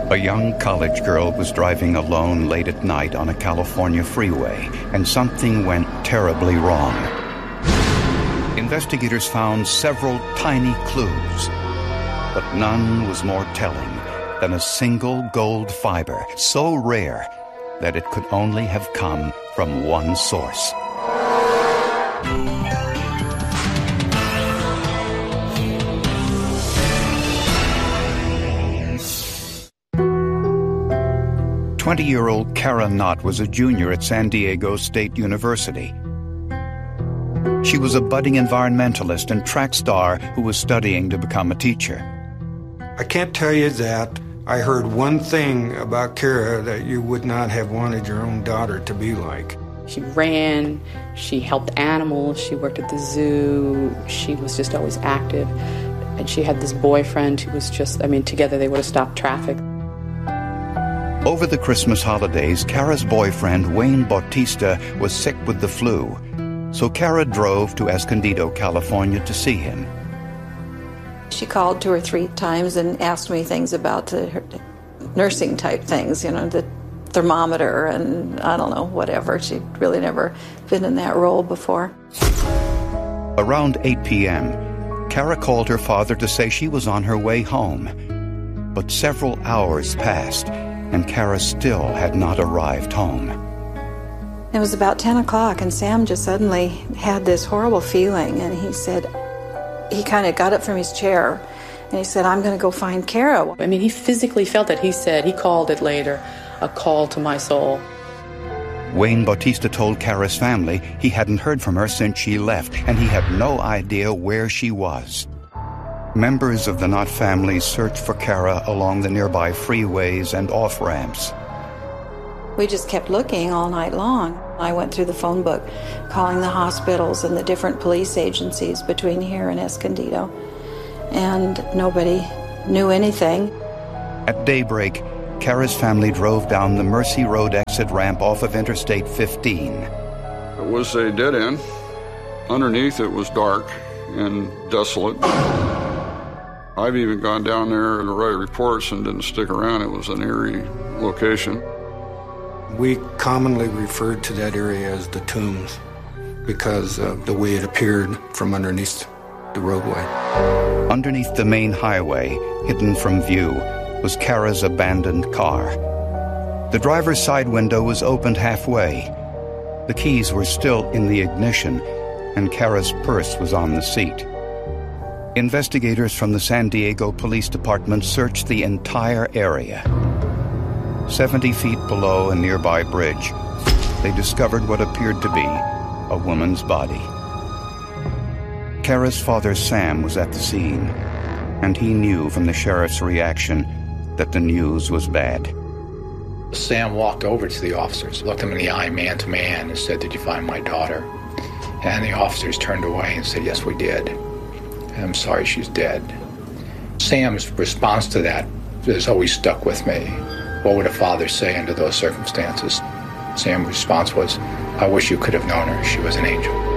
A young college girl was driving alone late at night on a California freeway, and something went terribly wrong. Investigators found several tiny clues, but none was more telling than a single gold fiber, so rare that it could only have come from one source. "20-year-old Kara Knott was a junior at San Diego State University. She was a budding environmentalist and track star who was studying to become a teacher. I can't tell you that I heard one thing about Kara that you would not have wanted your own daughter to be like. She ran, she helped animals, she worked at the zoo, she was just always active. And she had this boyfriend who was just, together they would have stopped traffic. Over the Christmas holidays, Kara's boyfriend, Wayne Bautista, was sick with the flu. So Kara drove to Escondido, California to see him. She called 2 or 3 times and asked me things about her nursing type things, the thermometer and I don't know, whatever. She'd really never been in that role before. Around 8 p.m., Kara called her father to say she was on her way home. But several hours passed, and Kara still had not arrived home. It was about 10 o'clock, and Sam just suddenly had this horrible feeling, and he said, he kind of got up from his chair, and he said, "I'm going to go find Kara." He physically felt it. He said, he called it later, a call to my soul. Wayne Bautista told Kara's family he hadn't heard from her since she left, and he had no idea where she was. Members of the Knott family searched for Kara along the nearby freeways and off-ramps. We just kept looking all night long. I went through the phone book, calling the hospitals and the different police agencies between here and Escondido, and nobody knew anything. At daybreak, Kara's family drove down the Mercy Road exit ramp off of Interstate 15. It was a dead end. Underneath it was dark and desolate. I've even gone down there to write reports and didn't stick around. It was an eerie location. We commonly referred to that area as the Tombs because of the way it appeared from underneath the roadway. Underneath the main highway, hidden from view, was Kara's abandoned car. The driver's side window was opened halfway. The keys were still in the ignition, and Kara's purse was on the seat. Investigators from the San Diego Police Department searched the entire area. 70 feet below a nearby bridge, they discovered what appeared to be a woman's body. Kara's father, Sam, was at the scene, and he knew from the sheriff's reaction that the news was bad. Sam walked over to the officers, looked them in the eye man to man, and said, "Did you find my daughter?" And the officers turned away and said, "Yes, we did. And I'm sorry she's dead." Sam's response to that has always stuck with me. What would a father say under those circumstances? Sam's response was, "I wish you could have known her. She was an angel."